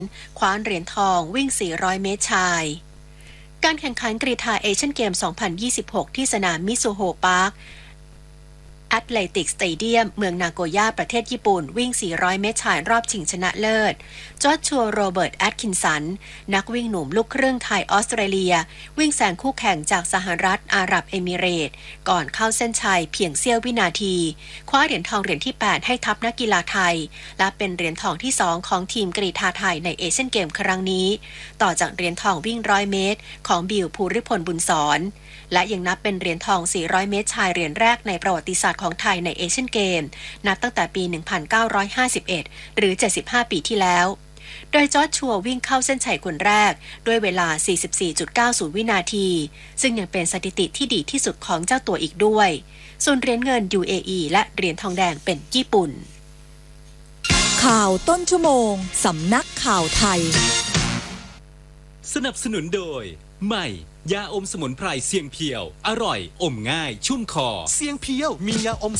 คว้าเหรียญทองวิ่ง 400 เมตรชายการแข่งขันกรีฑาเอเชียนเกม 2026 ที่สนามมิซูโฮพาร์คแอตเลติกสเตเดียมเมืองนาโกย่าประเทศญี่ปุ่นวิ่ง 400 เมตรชายรอบชิงชนะเลิศจอร์จชัวโรเบิร์ตแอตคินสันนักวิ่งหนุ่มลูกครึ่งไทยออสเตรเลียวิ่งแซงคู่แข่งจากสหรัฐอาหรับเอมิเรตส์ก่อนเข้าเส้นชัยเพียงเสี้ยววินาทีคว้าเหรียญทองเหรียญที่ 8 ให้ทัพนักกีฬาไทยและเป็นเหรียญทองที่ 2 ของทีมกรีฑาไทยในเอเชียนเกมครั้งนี้ต่อจากเหรียญทองวิ่ง 100 เมตรของบิวภูริพลบุญสอนและยังนับเป็นเหรียญทอง 400 เมตรชายเหรียญแรกในประวัติศาสตร์ของไทยในเอเชียนเกมนับตั้งแต่ปี 1951 หรือ 75 ปีที่แล้ว โดยจอร์จชัววิ่งเข้าเส้นชัยคนแรกด้วยเวลา 44.90 วินาทีซึ่งยังเป็นสถิติที่ดีที่สุดของเจ้าตัวอีกด้วยส่วนเหรียญเงิน UAE และเหรียญทองแดงเป็นญี่ปุ่นข่าวต้นชั่วโมงสำนักข่าวไทยสนับสนุนโดยใหม่ยาอมสมุนไพรเสียงเพียวอร่อยอมง่ายชุ่มคอเสียงเพียวมียาอม